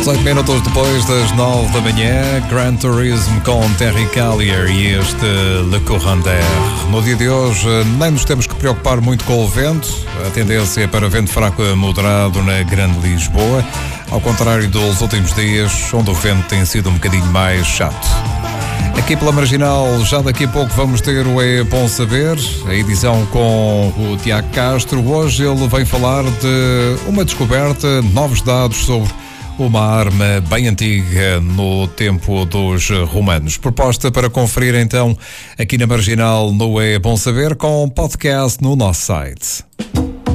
18 minutos depois das 9 da manhã, Gran Turismo com Terry Callier e este Le Courant d'Air. No dia de hoje, nem nos temos que preocupar muito com o vento. A tendência é para vento fraco a moderado na Grande Lisboa, ao contrário dos últimos dias, onde o vento tem sido um bocadinho mais chato. Aqui pela Marginal, já daqui a pouco vamos ter o É Bom Saber, a edição com o Tiago Castro. Hoje ele vem falar de uma descoberta, novos dados sobre uma arma bem antiga no tempo dos romanos. Proposta para conferir então aqui na Marginal no É Bom Saber, com podcast no nosso site.